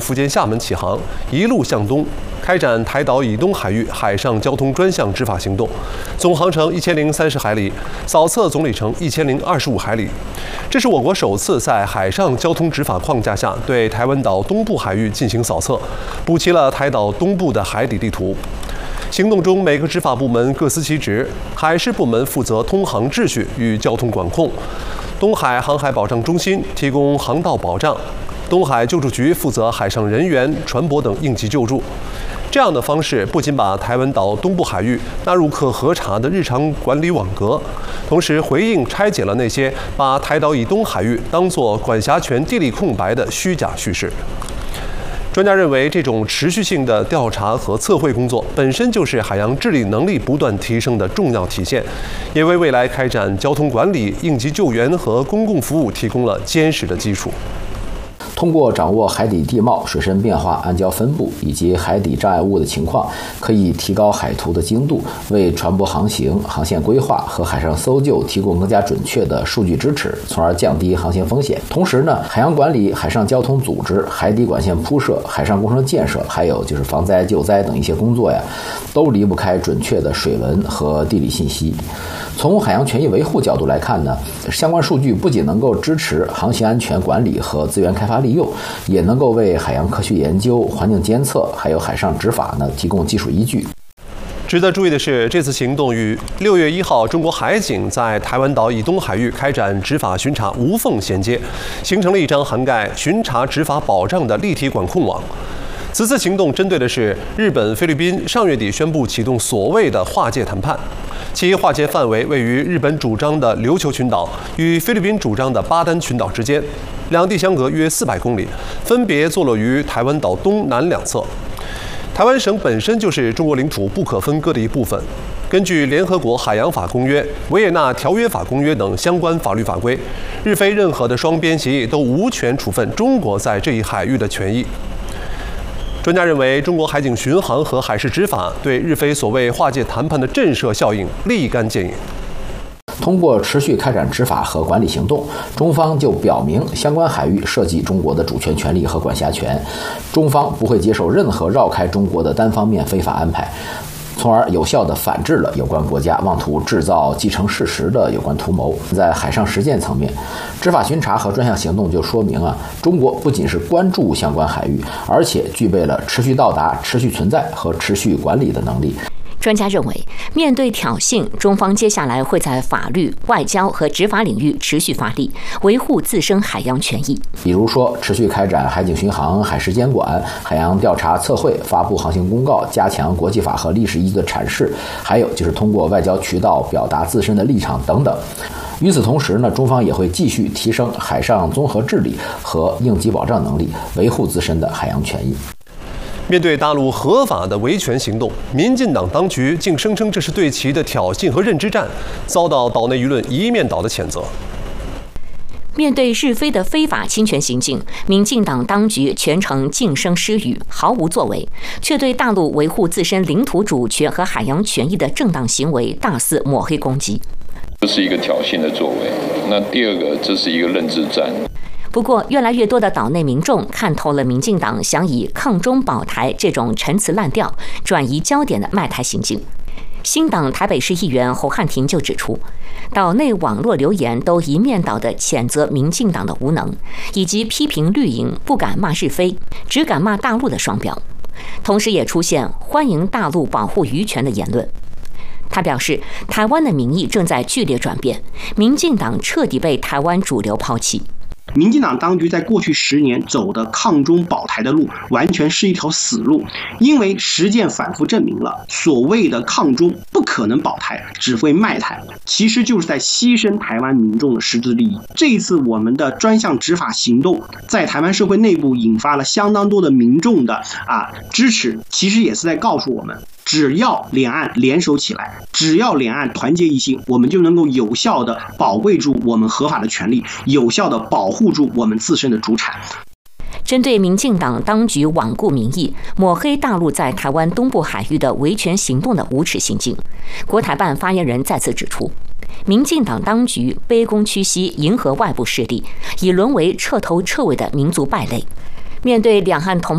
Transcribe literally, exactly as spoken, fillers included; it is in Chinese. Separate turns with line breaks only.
福建厦门起航，一路向东，开展台岛以东海域海上交通专项执法行动，总航程一千零三十海里，扫测总里程一千零二十五海里。这是我国首次在海上交通执法框架下对台湾岛东部海域进行扫测，补齐了台岛东部的海底地图。行动中，每个执法部门各司其职，海事部门负责通航秩序与交通管控，东海航海保障中心提供航道保障，东海救助局负责海上人员、船舶等应急救助。这样的方式不仅把台湾岛东部海域纳入可核查的日常管理网格，同时回应拆解了那些把台岛以东海域当作管辖权地理空白的虚假叙事。专家认为，这种持续性的调查和测绘工作本身就是海洋治理能力不断提升的重要体现，也为未来开展交通管理、应急救援和公共服务提供了坚实的基础。
通过掌握海底地貌、水深变化、暗礁分布以及海底障碍物的情况，可以提高海图的精度，为船舶航行、航线规划和海上搜救提供更加准确的数据支持，从而降低航行风险。同时呢，海洋管理、海上交通组织、海底管线铺设、海上工程建设，还有就是防灾救灾等一些工作呀，都离不开准确的水文和地理信息。从海洋权益维护角度来看呢，相关数据不仅能够支持航行安全管理和资源开发利用，也能够为海洋科学研究、环境监测还有海上执法呢提供技术依据。
值得注意的是，这次行动与六月一号中国海警在台湾岛以东海域开展执法巡查无缝衔接，形成了一张涵盖巡查执法保障的立体管控网。此次行动针对的是日本、菲律宾上月底宣布启动所谓的划界谈判，其划界范围位于日本主张的琉球群岛与菲律宾主张的巴丹群岛之间，两地相隔约四百公里，分别坐落于台湾岛东南两侧。台湾省本身就是中国领土不可分割的一部分。根据联合国海洋法公约、维也纳条约法公约等相关法律法规，日菲任何的双边协议都无权处分中国在这一海域的权益。专家认为，中国海警巡航和海事执法对日菲所谓划界谈判的震慑效应立竿见影。
通过持续开展执法和管理行动，中方就表明相关海域涉及中国的主权权利和管辖权，中方不会接受任何绕开中国的单方面非法安排，从而有效地反制了有关国家妄图制造既成事实的有关图谋。在海上实践层面，执法巡查和专项行动就说明啊，中国不仅是关注相关海域，而且具备了持续到达、持续存在和持续管理的能力。
专家认为，面对挑衅，中方接下来会在法律、外交和执法领域持续发力，维护自身海洋权益。
比如说，持续开展海警巡航、海事监管、海洋调查测绘、发布航行公告，加强国际法和历史依据的阐释，还有就是通过外交渠道表达自身的立场等等。与此同时呢，中方也会继续提升海上综合治理和应急保障能力，维护自身的海洋权益。
面对大陆合法的维权行动，民进党当局竟声称这是对其的挑衅和认知战，遭到岛内舆论一面倒的谴责。
面对日菲的非法侵权行径，民进党当局全程静声失语，毫无作为，却对大陆维护自身领土主权和海洋权益的正当行为大肆抹黑攻击。
这是一个挑衅的作为。那第二个，这是一个认知战。
不过，越来越多的岛内民众看透了民进党想以抗中保台这种陈词滥调转移焦点的卖台行径。新党台北市议员侯汉廷就指出，岛内网络留言都一面倒地谴责民进党的无能，以及批评绿营不敢骂日菲，只敢骂大陆的双标，同时也出现欢迎大陆保护渔权的言论。他表示，台湾的民意正在剧烈转变，民进党彻底被台湾主流抛弃。
民进党当局在过去十年走的抗中保台的路，完全是一条死路，因为实践反复证明了，所谓的抗中不可能保台，只会卖台，其实就是在牺牲台湾民众的实质利益。这一次我们的专项执法行动，在台湾社会内部引发了相当多的民众的啊支持，其实也是在告诉我们，只要两岸联手起来，只要两岸团结一心，我们就能够有效地保卫住我们合法的权利，有效地保护住我们自身的主产。
针对民进党当局罔顾民意、抹黑大陆在台湾东部海域的维权行动的无耻行径，国台办发言人再次指出，民进党当局卑躬屈膝，迎合外部势力，已沦为彻头彻尾的民族败类。面对两岸同